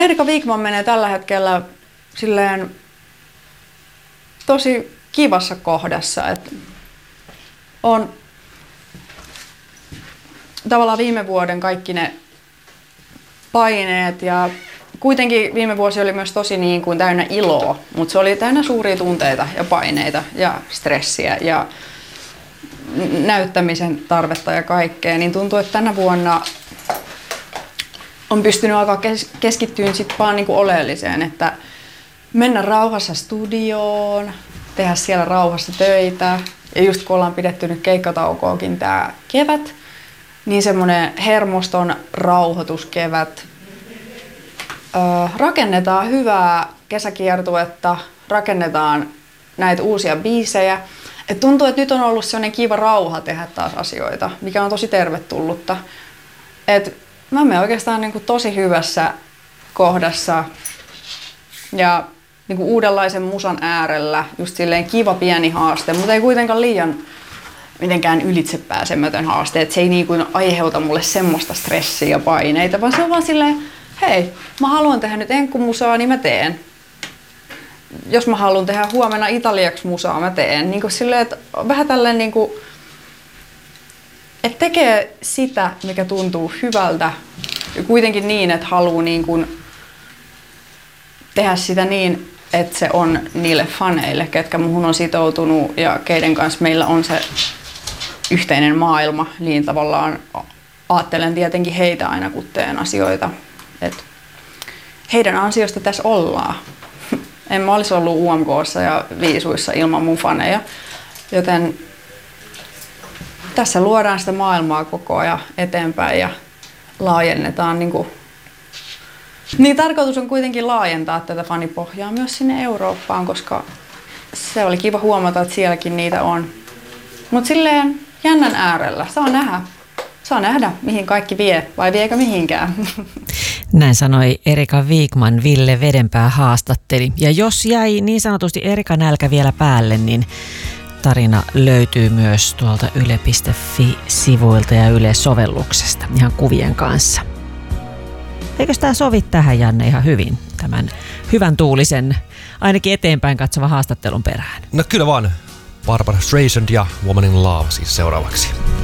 Erika Wigman menee tällä hetkellä silleen tosi kivassa kohdassa, että on tavallaan viime vuoden kaikki ne paineet ja kuitenkin viime vuosi oli myös tosi niin kuin täynnä iloa, mutta se oli täynnä suuria tunteita ja paineita ja stressiä ja näyttämisen tarvetta ja kaikkea, niin tuntuu, että tänä vuonna on pystynyt alkaa keskittyä sitten vaan niin kuin oleelliseen, että mennä rauhassa studioon, tehdä siellä rauhassa töitä. Ja just kun ollaan pidetty nyt keikkataukoakin tää kevät, niin semmoinen hermoston rauhoituskevät. Rakennetaan hyvää kesäkiertuetta, rakennetaan näitä uusia biisejä. Et tuntuu, että nyt on ollut sellainen kiva rauha tehdä taas asioita, mikä on tosi tervetullutta. Et mä menen oikeastaan niin kuin tosi hyvässä kohdassa ja niin kuin uudenlaisen musan äärellä, just silleen kiva pieni haaste, mutta ei kuitenkaan liian mitenkään ylitsepääsemätön haaste, että se ei niin kuin aiheuta mulle semmoista stressiä ja paineita, vaan se on vaan silleen, hei, mä haluan tehdä nyt enkkumusaa, niin mä teen. Jos mä haluan tehdä huomenna italiaksi musaa, mä teen. Niin kuin silleen, että vähän tälleen niin kuin, että tekee sitä, mikä tuntuu hyvältä, ja kuitenkin niin, että haluaa niin kuin tehdä sitä niin, että se on niille faneille, ketkä muhun on sitoutunut ja keiden kanssa meillä on se yhteinen maailma, niin tavallaan ajattelen tietenkin heitä aina, kun teen asioita. Et heidän ansiosta tässä ollaan. En mä olisi ollut UMK:ssa ja Viisuissa ilman mun faneja, joten tässä luodaan sitä maailmaa koko ajan eteenpäin ja laajennetaan. Niin tarkoitus on kuitenkin laajentaa tätä fanipohjaa myös sinne Eurooppaan, koska se oli kiva huomata, että sielläkin niitä on. Mutta silleen jännän äärellä. Saa nähdä, mihin kaikki vie, vai viekö mihinkään. Näin sanoi Erika Wigman, Ville Vedenpää haastatteli. Ja jos jäi niin sanotusti Erika nälkä vielä päälle, niin tarina löytyy myös tuolta yle.fi-sivuilta ja Yle-sovelluksesta ihan kuvien kanssa. Eikös tämä sovi tähän, Janne, ihan hyvin, tämän hyvän tuulisen, ainakin eteenpäin katsova haastattelun perään? No kyllä vaan. Barbra Streisand ja Woman in Love siis seuraavaksi.